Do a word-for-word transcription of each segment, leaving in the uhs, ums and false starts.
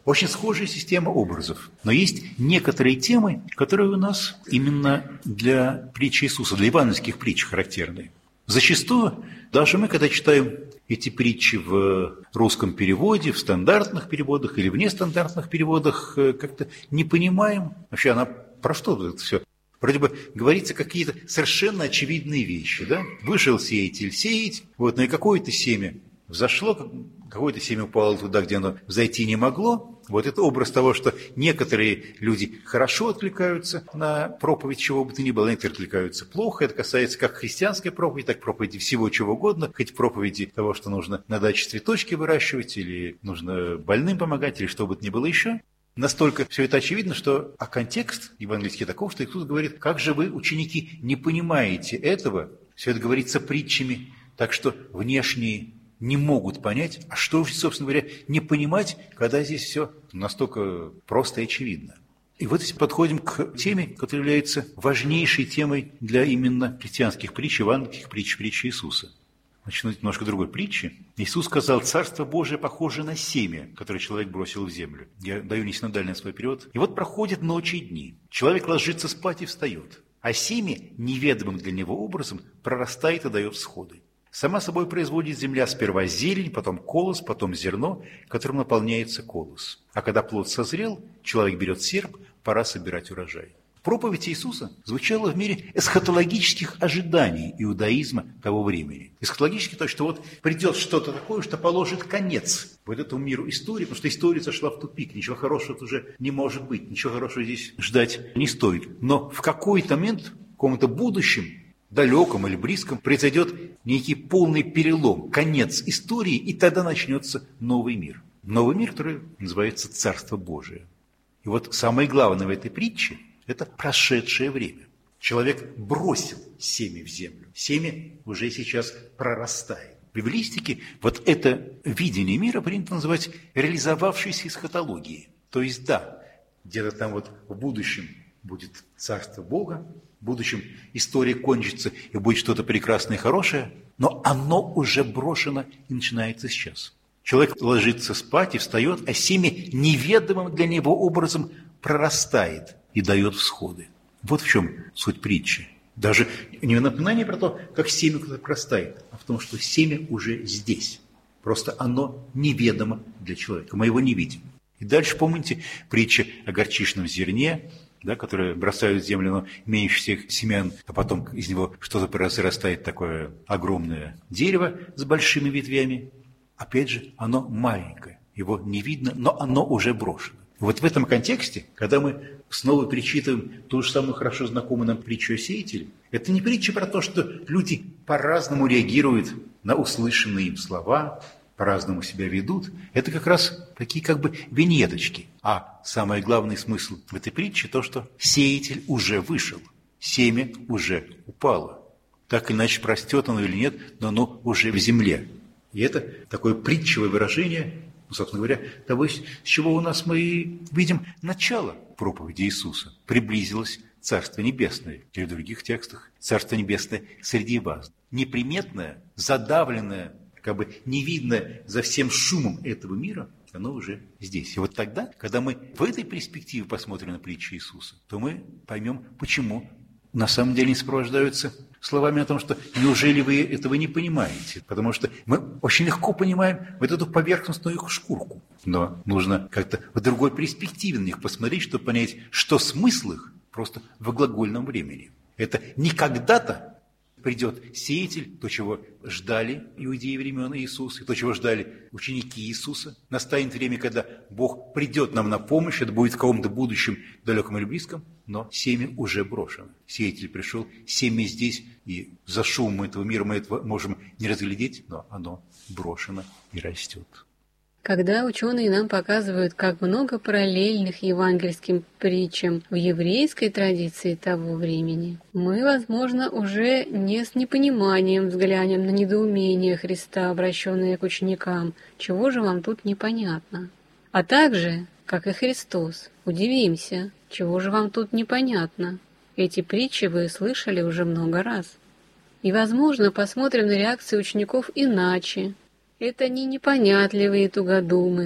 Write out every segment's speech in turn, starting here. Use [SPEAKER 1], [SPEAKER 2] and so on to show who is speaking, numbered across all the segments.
[SPEAKER 1] Очень схожая система образов. Но есть некоторые темы, которые у нас именно для притчи Иисуса, для евангельских притч характерны. Зачастую, даже мы, когда читаем эти притчи в русском переводе, в стандартных переводах или в нестандартных переводах, как-то не понимаем, вообще она про что это все. Вроде бы говорится какие-то совершенно очевидные вещи, да? Вышел сеятель сеять, вот, ну и какое-то семя взошло, какое-то семя упало туда, где оно взойти не могло. Вот это образ того, что некоторые люди хорошо откликаются на проповедь, чего бы то ни было, некоторые откликаются плохо. Это касается как христианской проповеди, так и проповеди всего чего угодно, хоть проповеди того, что нужно на даче цветочки выращивать, или нужно больным помогать, или что бы то ни было еще. Настолько все это очевидно, что а контекст евангельский таков, что Иисус говорит: как же вы, ученики, не понимаете этого? Все это говорится притчами, так что внешние не могут понять, а что же, собственно говоря, не понимать, когда здесь все настолько просто и очевидно. И вот здесь подходим к теме, которая является важнейшей темой для именно христианских притч, евангельских притч, притчи Иисуса. Начну немножко другой притчи. Иисус сказал: «Царство Божие похоже на семя, которое человек бросил в землю». Я даю несинодальный свой перевод. «И вот проходят ночи и дни. Человек ложится спать и встает, а семя неведомым для него образом прорастает и дает всходы. Сама собой производит земля сперва зелень, потом колос, потом зерно, которым наполняется колос. А когда плод созрел, человек берет серп, пора собирать урожай». Проповедь Иисуса звучала в мире эсхатологических ожиданий иудаизма того времени. Эсхатологически, то, что вот придет что-то такое, что положит конец вот этому миру истории, потому что история зашла в тупик, ничего хорошего уже не может быть, ничего хорошего здесь ждать не стоит. Но в какой-то момент, в каком-то будущем, далеком или близком, произойдет некий полный перелом, конец истории, и тогда начнется новый мир. Новый мир, который называется Царство Божие. И вот самое главное в этой притче – это прошедшее время. Человек бросил семя в землю. Семя уже сейчас прорастает. В библистике вот это видение мира принято называть реализовавшейся эсхатологией. То есть да, где-то там вот в будущем будет Царство Бога, в будущем история кончится и будет что-то прекрасное и хорошее, но оно уже брошено и начинается сейчас. Человек ложится спать и встает, а семя неведомым для него образом прорастает и дает всходы. Вот в чем суть притчи. Даже не напоминание про то, как семя куда-то прорастает, а в том, что семя уже здесь. Просто оно неведомо для человека, мы его не видим. И дальше помните притча о горчичном зерне, да, которое бросают в землю, но меньше всех семян, а потом из него что-то произрастает, такое огромное дерево с большими ветвями. Опять же, оно маленькое, его не видно, но оно уже брошено. Вот в этом контексте, когда мы снова перечитываем ту же самую хорошо знакомую нам притчу о сеятеле, это не притча про то, что люди по-разному реагируют на услышанные им слова, по-разному себя ведут. Это как раз такие как бы виньеточки. А самый главный смысл в этой притче то, что сеятель уже вышел, семя уже упало. Так или иначе, растет оно или нет, но оно уже в земле. И это такое притчевое выражение, ну, собственно говоря, того, с чего у нас мы видим начало проповеди Иисуса. Приблизилось Царство Небесное. Или в других текстах Царство Небесное среди вас. Неприметное, задавленное, как бы невидное за всем шумом этого мира, оно уже здесь. И вот тогда, когда мы в этой перспективе посмотрим на притчу Иисуса, то мы поймем, почему на самом деле не сопровождаются словами о том, что неужели вы этого не понимаете? Потому что мы очень легко понимаем вот эту поверхностную их шкурку. Но нужно как-то в другой перспективе на них посмотреть, чтобы понять, что смысл их просто в глагольном времени. Это не когда-то придет сеятель, то, чего ждали иудеи времен Иисуса, и то, чего ждали ученики Иисуса. Настанет время, когда Бог придет нам на помощь, это будет в каком-то будущем далеком или близком, но семя уже брошено. Сеятель пришел, семя здесь, и за шумом этого мира мы этого можем не разглядеть, но оно брошено и растет.
[SPEAKER 2] Когда ученые нам показывают, как много параллельных евангельским притчам в еврейской традиции того времени, мы, возможно, уже не с непониманием взглянем на недоумение Христа, обращенное к ученикам, чего же вам тут непонятно. А также, как и Христос, удивимся, чего же вам тут непонятно. Эти притчи вы слышали уже много раз. И, возможно, посмотрим на реакции учеников иначе. Это не непонятливые тугодумы,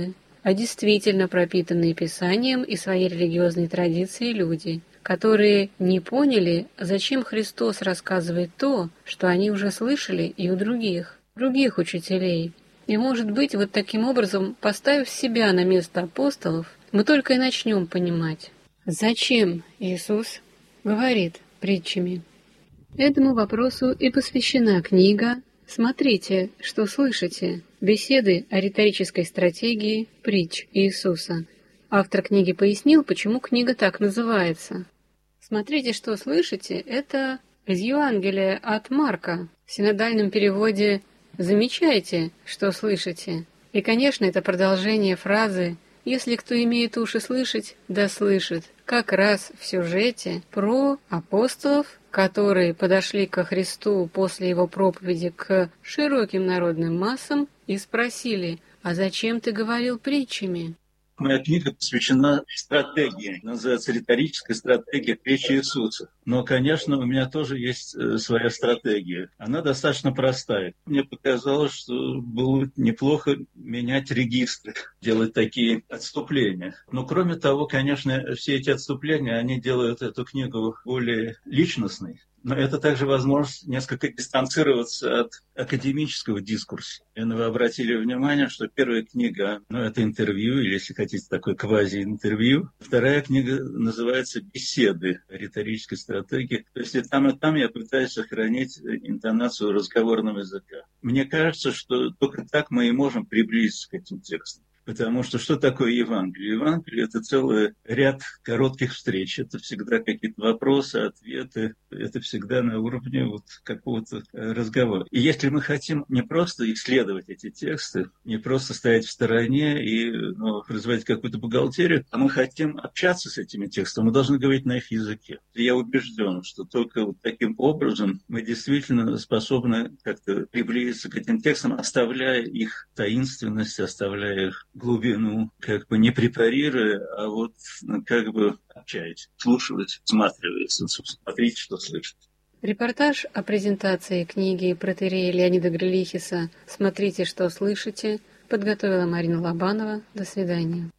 [SPEAKER 2] а действительно пропитанные Писанием и своей религиозной традицией люди, которые не поняли, зачем Христос рассказывает то, что они уже слышали и у других, других учителей. И, может быть, вот таким образом, поставив себя на место апостолов, мы только и начнем понимать, зачем Иисус говорит притчами. Этому вопросу и посвящена книга «Смотрите, что слышите. Беседы о риторической стратегии притч Иисуса». Автор книги пояснил, почему книга так называется. «Смотрите, что слышите» — это из Евангелия от Марка. В синодальном переводе «Замечайте, что слышите». И, конечно, это продолжение фразы «Если кто имеет уши слышать, да слышит», как раз в сюжете про апостолов, которые подошли ко Христу после его проповеди к широким народным массам и спросили: «А зачем ты говорил притчами?»
[SPEAKER 3] Моя книга посвящена стратегии, называется «Риторическая стратегия притчи Иисуса». Но, конечно, у меня тоже есть своя стратегия. Она достаточно простая. Мне показалось, что было неплохо менять регистры, делать такие отступления. Но, кроме того, конечно, все эти отступления, они делают эту книгу более личностной. Но это также возможность несколько дистанцироваться от академического дискурса. И вы обратили внимание, что первая книга, ну, это интервью, или, если хотите, такое квази-интервью. Вторая книга называется «Беседы о риторической стратегии». То есть и там, и там я пытаюсь сохранить интонацию разговорного языка. Мне кажется, что только так мы и можем приблизиться к этим текстам. Потому что что такое Евангелие? Евангелие – это целый ряд коротких встреч. Это всегда какие-то вопросы, ответы. Это всегда на уровне вот какого-то разговора. И если мы хотим не просто исследовать эти тексты, не просто стоять в стороне и ну, производить какую-то бухгалтерию, а мы хотим общаться с этими текстами, мы должны говорить на их языке. И я убежден, что только вот таким образом мы действительно способны как-то приблизиться к этим текстам, оставляя их таинственность, оставляя их глубину, как бы не препарируя, а вот как бы общаясь, слушать, всматриваясь, смотрите, что слышите.
[SPEAKER 2] Репортаж о презентации книги протоиерея Леонида Грелихиса «Смотрите, что слышите» подготовила Марина Лобанова. До свидания.